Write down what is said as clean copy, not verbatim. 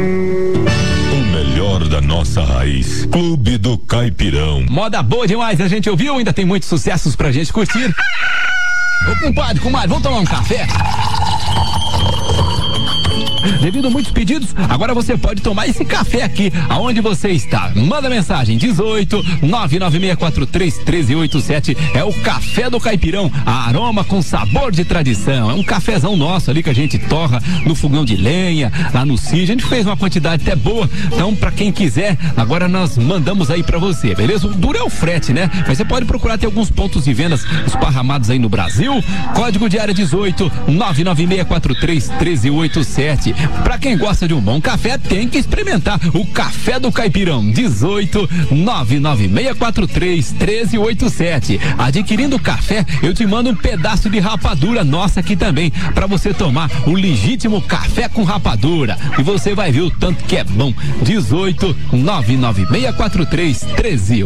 O melhor da nossa raiz. Clube do Caipirão. Moda boa demais, a gente ouviu, ainda tem muitos sucessos pra gente curtir. Ô compadre, vamos tomar um café? Devido a muitos pedidos, agora você pode tomar esse café aqui, aonde você está. Manda mensagem, 18-99643-1387. É o Café do Caipirão, aroma com sabor de tradição. É um cafezão nosso ali que a gente torra no fogão de lenha, lá no sítio. A gente fez uma quantidade até boa, então pra quem quiser, agora nós mandamos aí pra você, beleza? O duro é o frete, né? Mas você pode procurar, ter alguns pontos de vendas esparramados aí no Brasil. Código de área 18-99643-1387. Pra quem gosta de um bom café, tem que experimentar o Café do Caipirão. 18-99643-1387. Adquirindo café, eu te mando um pedaço de rapadura nossa aqui também, pra você tomar o legítimo café com rapadura. E você vai ver o tanto que é bom. 18-99643-1387.